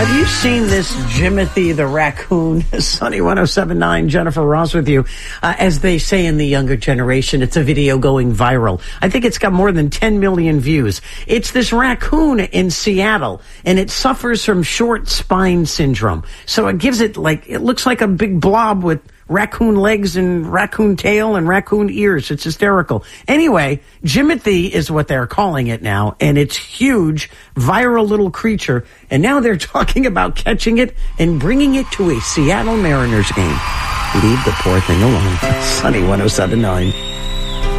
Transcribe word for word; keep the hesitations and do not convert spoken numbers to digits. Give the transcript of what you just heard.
Have you seen this Jimothy the raccoon? Sunny one oh seven point nine, Jennifer Ross with you. Uh, as they say in the younger generation, it's a video going viral. I think it's got more than ten million views. It's this raccoon in Seattle, and it suffers from short spine syndrome. So it gives it like, it looks like a big blob with raccoon legs and raccoon tail and raccoon ears. It's hysterical. Anyway, Jimothy is what they're calling it now, and it's huge, viral little creature. And now they're talking about catching it and bringing it to a Seattle Mariners game. Leave the poor thing alone. Sunny one oh seven point nine.